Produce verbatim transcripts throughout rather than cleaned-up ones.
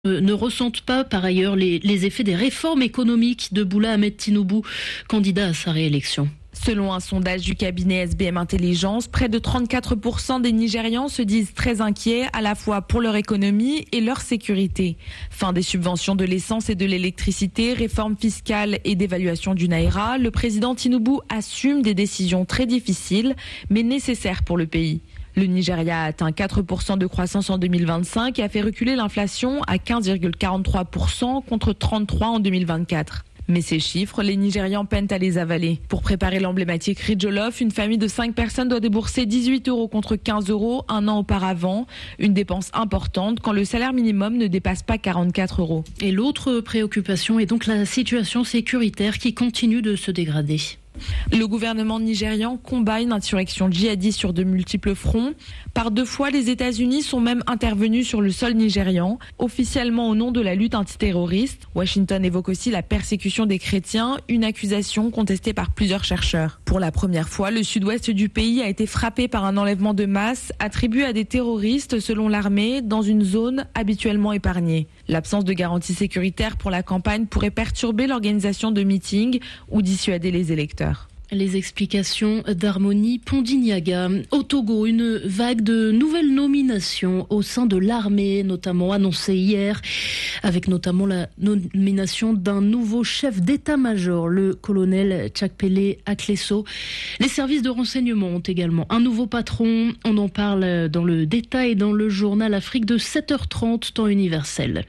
ne ressentent pas par ailleurs les, les effets des réformes économiques de Boula Ahmed Tinubu, candidat à sa réélection. Selon un sondage du cabinet S B M Intelligence, près de trente-quatre pour cent des Nigérians se disent très inquiets à la fois pour leur économie et leur sécurité. Fin des subventions de l'essence et de l'électricité, réforme fiscale et d'évaluation du Naira, le président Tinubu assume des décisions très difficiles mais nécessaires pour le pays. Le Nigeria a atteint quatre pour cent de croissance en deux mille vingt-cinq et a fait reculer l'inflation à quinze virgule quarante-trois pour cent contre trente-trois en deux mille vingt-quatre. Mais ces chiffres, les Nigérians peinent à les avaler. Pour préparer l'emblématique riz jollof, une famille de cinq personnes doit débourser dix-huit euros contre quinze euros un an auparavant. Une dépense importante quand le salaire minimum ne dépasse pas quarante-quatre euros. Et l'autre préoccupation est donc la situation sécuritaire qui continue de se dégrader. Le gouvernement nigérian combat une insurrection djihadiste sur de multiples fronts. Par deux fois, les États-Unis sont même intervenus sur le sol nigérian, officiellement au nom de la lutte antiterroriste. Washington évoque aussi la persécution des chrétiens, une accusation contestée par plusieurs chercheurs. Pour la première fois, le sud-ouest du pays a été frappé par un enlèvement de masse attribué à des terroristes selon l'armée dans une zone habituellement épargnée. L'absence de garantie sécuritaire pour la campagne pourrait perturber l'organisation de meetings ou dissuader les électeurs. Les explications d'Harmonie Pondignaga. Au Togo, une vague de nouvelles nominations au sein de l'armée, notamment annoncée hier, avec notamment la nomination d'un nouveau chef d'état-major, le colonel Tchakpele Akleso. Les services de renseignement ont également un nouveau patron. On en parle dans le détail dans le journal Afrique de sept heures trente, temps universel.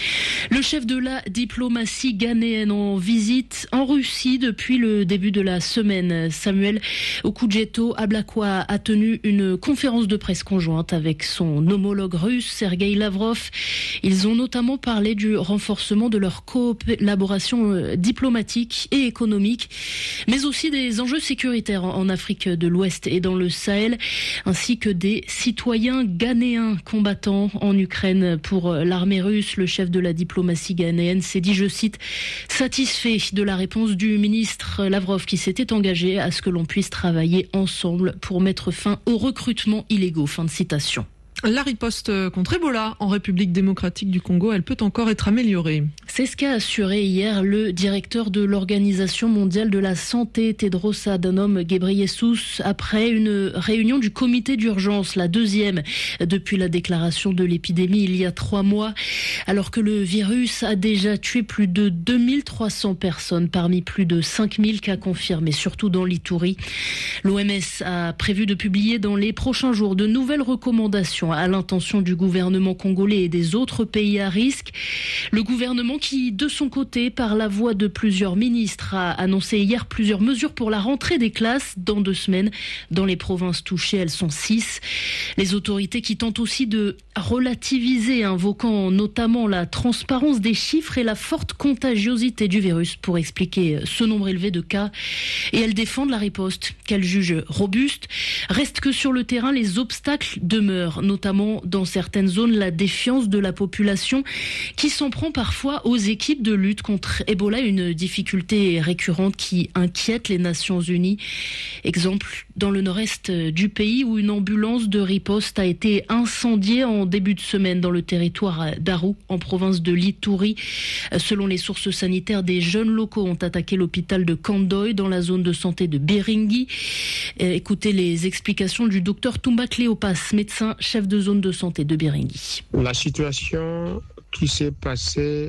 Le chef de la diplomatie ghanéenne en visite en Russie depuis le début de la semaine. Samuel Okudjeto Ablakwa a tenu une conférence de presse conjointe avec son homologue russe Sergueï Lavrov. Ils ont notamment parlé du renforcement de leur collaboration diplomatique et économique, mais aussi des enjeux sécuritaires en Afrique de l'Ouest et dans le Sahel, ainsi que des citoyens ghanéens combattant en Ukraine pour l'armée russe. Le chef de la diplomatie ghanéenne s'est dit, je cite, satisfait de la réponse du ministre Lavrov qui s'était engagé à ce que l'on puisse travailler ensemble pour mettre fin aux recrutements illégaux. Fin de citation. La riposte contre Ebola en République démocratique du Congo, elle peut encore être améliorée. C'est ce qu'a assuré hier le directeur de l'Organisation mondiale de la santé, Tedros Adhanom Ghebreyesus, après une réunion du comité d'urgence, la deuxième depuis la déclaration de l'épidémie il y a trois mois, alors que le virus a déjà tué plus de deux mille trois cents personnes parmi plus de cinq mille cas confirmés, surtout dans l'Ituri. L'O M S a prévu de publier dans les prochains jours de nouvelles recommandations à l'intention du gouvernement congolais et des autres pays à risque. Le gouvernement qui, de son côté, par la voix de plusieurs ministres, a annoncé hier plusieurs mesures pour la rentrée des classes dans deux semaines. Dans les provinces touchées, elles sont six. Les autorités qui tentent aussi de relativiser, invoquant notamment la transparence des chiffres et la forte contagiosité du virus pour expliquer ce nombre élevé de cas. Et elles défendent la riposte, qu'elles jugent robuste. Reste que sur le terrain, les obstacles demeurent, notamment dans certaines zones, la défiance de la population qui s'en prend parfois aux équipes de lutte contre Ebola, une difficulté récurrente qui inquiète les Nations Unies. Exemple, dans le nord-est du pays où une ambulance de riposte a été incendiée en début de semaine dans le territoire d'Aru, en province de l'Ituri. Selon les sources sanitaires, des jeunes locaux ont attaqué l'hôpital de Kandoy dans la zone de santé de Biringi. Écoutez les explications du docteur Toumba Cléopas, médecin chef de zone de santé de Biringi. La situation qui s'est passée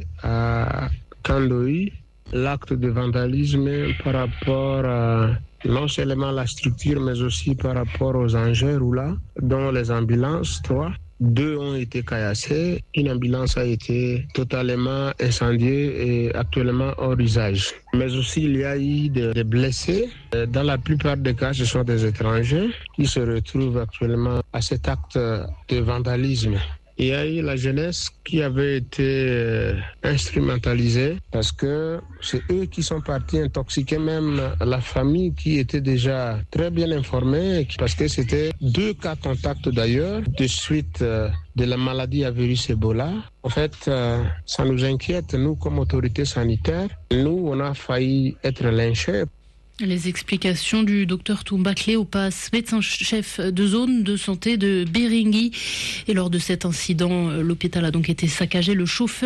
à Kandoy, l'acte de vandalisme par rapport à non seulement la structure, mais aussi par rapport aux engins roulants, dont les ambulances, trois. Deux ont été caillassés, une ambulance a été totalement incendiée et actuellement hors usage. Mais aussi il y a eu des blessés. Dans la plupart des cas, ce sont des étrangers qui se retrouvent actuellement à cet acte de vandalisme. Il y a eu la jeunesse qui avait été instrumentalisée parce que c'est eux qui sont partis intoxiquer même la famille qui était déjà très bien informée parce que c'était deux cas contacts d'ailleurs de suite de la maladie à virus Ebola. En fait, ça nous inquiète, nous comme autorités sanitaires. Nous, on a failli être lynchés. Les explications du docteur Toumba Cléopas, médecin-chef de zone de santé de Béringui. Et lors de cet incident, l'hôpital a donc été saccagé. Le chauffeur